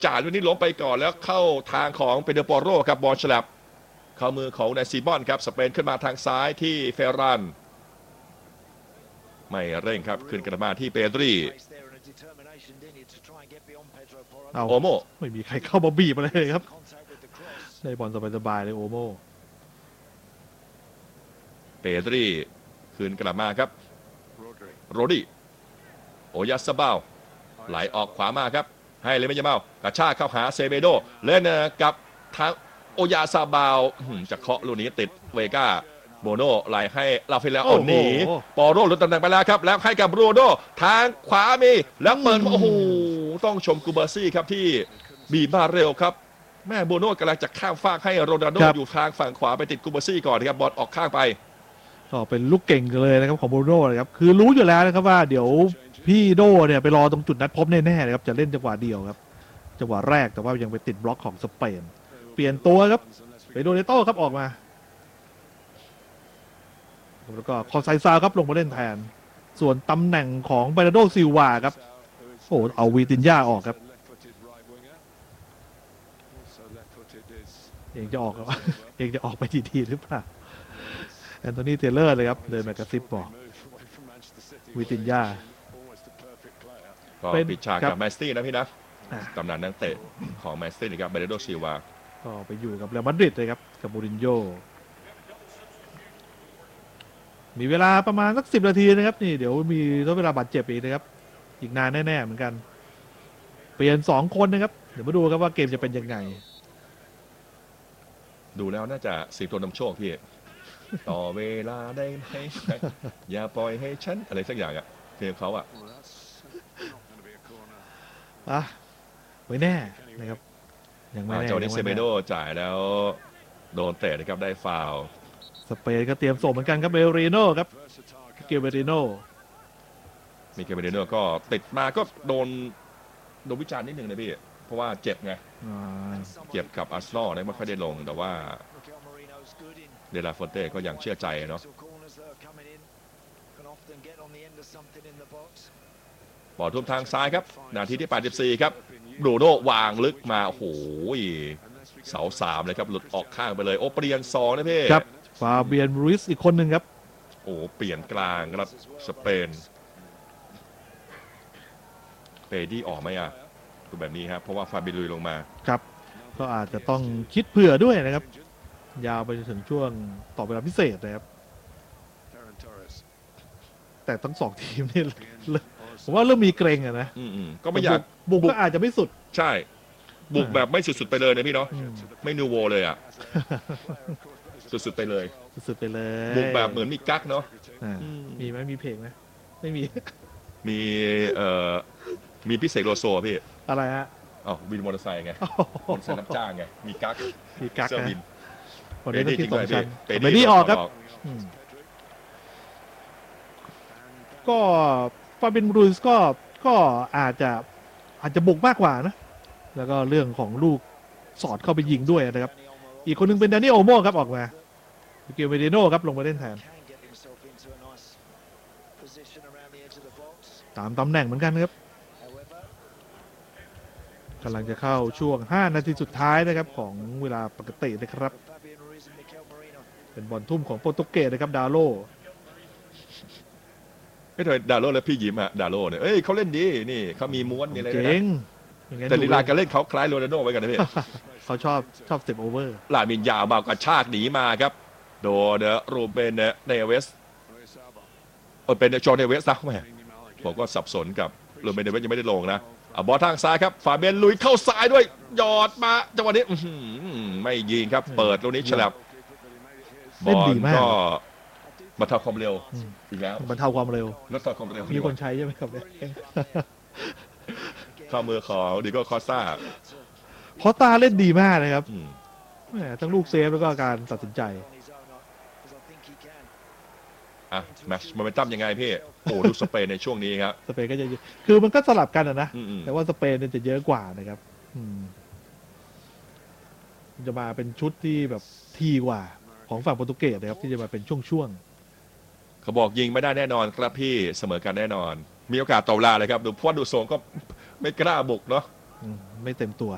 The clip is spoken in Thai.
จ่ายลูกนี้ล้มไปก่อนแล้วเข้าทางของเปเดโปโรครับบอลฉลับเข้ามือของนายซีบอนครับสเปนขึ้นมาทางซ้ายที่เฟรรันไม่เร่งครับขึ้นกระมาที่เปดรีโอโมไม่มีใครเข้ามาบีบอะไรเลยครับได้บอลสบายๆเลยโอโมเปดรีขึ้นกระมาครับโรดี้โอยาสบาลไหลออกขวามาครับให้เลเมยาเมากระชากเข้าหาเซเบโดเล่นกับทางโอยาซาบาลจะเคาะลูกนี้ติดเวก้าโบโนไหลให้ลาเฟลาโอหนีปอโรหลุดตำแหน่งไปแล้วครับแล้วให้กับบรูโดทางขวามีแล้วเปิดโอ้โหต้องชมกูเบอร์ซี่ครับที่บีบมาเร็วครับแม่โบโนกำลังจะข้ามฟากให้โรนัลโดอยู่ทางฝั่งขวาไปติดกูเบอร์ซี่ก่อนครับบอลออกข้างไปก็เป็นลูกเก่งเลยนะครับของโบโน่นะครับคือรู้อยู่แล้วนะครับว่าเดี๋ยวพี่โดเนี่ยไปรอตรงจุดนัดพบแน่ๆเลยครับจะเล่นจังหวะเดียวครับจังหวะแรกแต่ว่ายังไปติดบล็อกของสเปนเปลี่ยนตัวครับเปโดเนโต้ครับออกมาแล้วก็คอนไซซาครับลงมาเล่นแทนส่วนตำแหน่งของเบรนาโดซิลวาครับโอ้เอาวีตินญ่าออกครับเองจะออกเองจะออกไปทีหรือเปล่าแอนโทนีเทเลอร์เลยครับเดินมากระซิบบอกวิตินญ่าก็ปิดฉากกับแมนซิตี้นะพี่นะตำนานนักเตะของแมนซิตี้นะครับเบรนาโดซิลวาก็ไปอยู่กับเรอัลมาดริดเลยครับกับมูรินโญ่มีเวลาประมาณสัก10 นาทีนะครับนี่เดี๋ยวมีทดเวลาบาดเจ็บอีกนะครับอีกนานแน่ๆเหมือนกันเปลี่ยน2 คนนะครับเดี๋ยวมาดูครับว่าเกมจะเป็นยังไงดูแล้วน่าจะสิงโตนำโชคพี่ต่อเวลาได้ไหมอย่าปล่อยให้ฉันอะไรสักอย่างอะเพลงเขาอะไม่แน่นะครับยังไม่แน่เจ้านิเซเบโดจ่ายแล้วโดนเตะนะครับได้ฟาวล์สเปนก็เตรียมส่งเหมือนกันครับเบริโน่ครับเกเบริโน่มีเกเบเดโนก็ติดมาก็โดนวิจารณ์นิดนึงนะพี่เพราะว่าเจ็บไงเจ็บกับอาร์เซนอลไม่ค่อยได้ลงแต่ว่าเดลาฟอนเต้ก็ยังเชื่อใจเนาะบอลทุ่มทางซ้ายครับนาทีที่84ครับบรูโน่วางลึกมาโอ้โหเสา3เลยครับหลุดออกข้างไปเลยโอเปรียน2นะพี่ครับฟาเบียนรูอิสอีกคนหนึ่งครับโอ้เปลี่ยนกลางครับสเปนเปดี้ออกไหมอ่ะดูแบบนี้ครับเพราะว่าฟาบิลุยลงมาครับก็อาจจะต้องคิดเผื่อด้วยนะครับยาวไปจนถึงช่วงต่อเวลาพิเศษนะครับแต่ทั้ง2 ทีมนี่ผมว่าเริ่มมีเกรงอะนะก็ไม่อยากบุกก็อาจจะไม่สุดใช่บุกแบบไม่สุดๆไปเลยนะพี่เนาะไม่นูโวเลยอ่ะสุดๆไปเลยสุดไปเลยบุกแบบเหมือนมีกั๊กเนาะมีไหมมีเพลงไหมไม่มีมีพิเศษโลโซพี่อะไรฮะอ๋อวินมอเตอร์ไซค์ไงมอเตอร์ไซค์รับจ้างไงมีกั๊กเสื้อวินคนนี้ต้องที่2 ชั้นเบดี้ออกครับก็ฟาบินรูสก็อาจจะบุกมากกว่านะแล้วก็เรื่องของลูกสอดเข้าไปยิงด้วยนะครับอีกคนนึงเป็นดานิโอโมครับออกมาเกลเวเดโนครับลงมาเล่นแทนตามตำแหน่งเหมือนกันครับกำลังจะเข้าช่วง5 นาทีสุดท้ายนะครับของเวลาปกตินะครับเป็นบอลทุ่มของโปรตุเกสนะครับดาโลไม่เคยดาโลแล้วพี่ยิ้มอะดาโลเนี่ยเขาเล่นดีนี่เขามีม้วนมีอะไรเก่งแต่ลีลาการเล่นเขาคล้ายโรนัลโดไว้กันนะพี่เขาชอบสเต็ปโอเวอร์ลามินยาวมากระชากหนีมาครับโดนรูเบนเนเวสเป็นจอห์นเนเวสนะแม่ผมก็สับสนกับรูเบนเนเวสยังไม่ได้ลงนะบอลทางซ้ายครับฟาเบียนลุยเข้าซ้ายด้วยหยอดมาจังหวะนี้ไม่ยิงครับเปิดตรงนี้ฉลับบอลก็บรรเทาความเร็วอีกแล้วบรรเทาความเร็วลดความเร็วมีคนใช้ใช่ไหมครับข้ามือของดิโก้คอสตาพอตาเล่นดีมากนะครับทั้งลูกเซฟแล้วก็การตัดสินใจแมตช์โมเมนตัมยังไงพี่โอ้ดูสเปนในช่วงนี้ครับสเปนก็จะคือมันก็สลับกันนะแต่ว่าสเปนเนี่ยจะเยอะกว่านะครับจะมาเป็นชุดที่แบบทีกว่าของฝั่งโปรตุเกสนะครับที่จะมาเป็นช่วงเขาบอกยิงไม่ได้แน่นอนครับพี่เสมอกันแน่นอนมีโอกาสต่อเวลาเลยครับดูพวดดูทรงก็ไม่กล้าบุกเนาะไม่เต็มตัว